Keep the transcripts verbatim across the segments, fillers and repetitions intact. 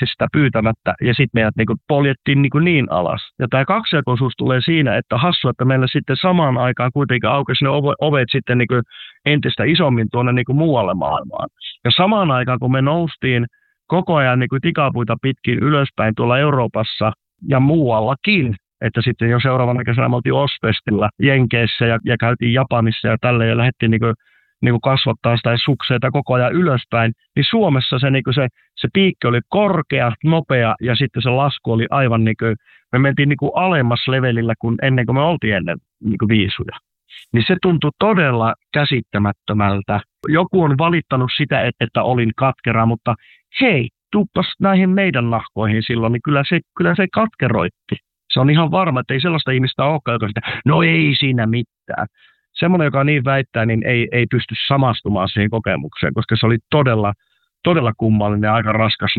itse sitä pyytämättä, ja sitten meidät niin kuin poljettiin niin, kuin niin alas. Ja tämä kaksijakoisuus tulee siinä, että hassu, että meillä sitten samaan aikaan kuitenkin aukesi ne ovet sitten niin kuin entistä isommin tuonne niin kuin muualle maailmaan. Ja samaan aikaan, kun me noustiin koko ajan niin kuin tikapuita pitkin ylöspäin tuolla Euroopassa ja muuallakin, että sitten jo seuraavana kesänä me oltiin Ozfestillä Jenkeissä ja, ja käytiin Japanissa ja tälleen ja lähdettiin niin kuin, niin kuin kasvattaa sitä sukseita koko ajan ylöspäin, niin Suomessa se, niin kuin se, se piikki oli korkea, nopea ja sitten se lasku oli aivan niin kuin, me mentiin niin kuin alemmas levelillä kuin ennen kuin me oltiin ennen niin kuin viisuja. Niin se tuntui todella käsittämättömältä. Joku on valittanut sitä, että olin katkera, mutta hei, tuppas näihin meidän nahkoihin silloin, niin kyllä se, kyllä se katkeroitti. Se on ihan varma, että ei sellaista ihmistä olekaan, joka sitä, no ei siinä mitään. Semmoinen, joka niin väittää, niin ei, ei pysty samastumaan siihen kokemukseen, koska se oli todella, todella kummallinen ja aika raskas.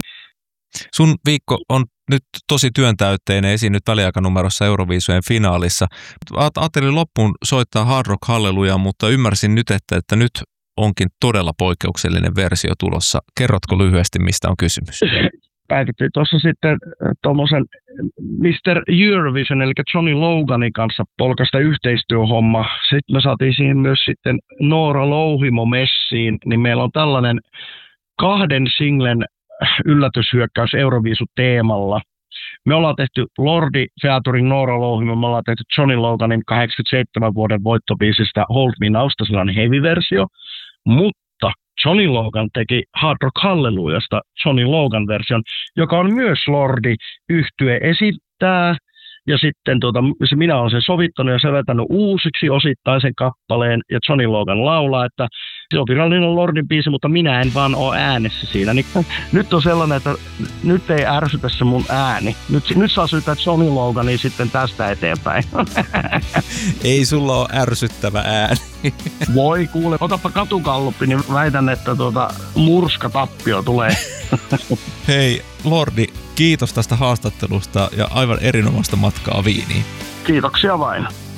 Sun viikko on nyt tosi työntäytteinen, esiin nyt väliaikanumerossa Euroviisujen finaalissa. Ajattelin loppuun soittaa Hard Rock Hallelujaa, mutta ymmärsin nyt, että, että nyt onkin todella poikkeuksellinen versio tulossa. Kerrotko lyhyesti, mistä on kysymys? Päätettiin tuossa sitten tuommoisen mister Eurovision, eli Johnny Loganin kanssa polkasta yhteistyöhomma. Sitten me saatiin siihen myös sitten Noora Louhimo messiin, niin meillä on tällainen kahden singlen yllätyshyökkäys Euroviisu-teemalla. Me ollaan tehty Lordi featuring Noora Louhimo, me ollaan tehty Johnny Loganin kahdeksankymmentäseitsemän vuoden voittobiisistä Hold Me Nowsta, sellainen heavy-versio, mutta Johnny Logan teki Hard Rock Hallelujasta Johnny Logan-version, joka on myös Lordi yhtye esittää. Ja sitten tuota, minä olen sen sovittanut ja säveltänyt uusiksi osittain sen kappaleen. Ja Johnny Logan laulaa, että se on virallinen Lordin biisi, mutta minä en vaan ole äänessä siinä. Niin, nyt on sellainen, että nyt ei ärsytä se mun ääni. Nyt, nyt saa syyttää Johnny Logania sitten tästä eteenpäin. Ei sulla ole ärsyttävä ääni. Voi kuule, otapa katukalluppi, niin väitän, että tuota, murskatappio tulee. Hei Lordi, kiitos tästä haastattelusta ja aivan erinomaista matkaa Viiniin. Kiitoksia vain.